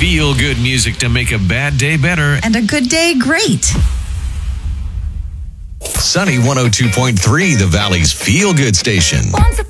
Feel good music to make a bad day better and a good day great. Sunny 102.3, the Valley's feel good station. Once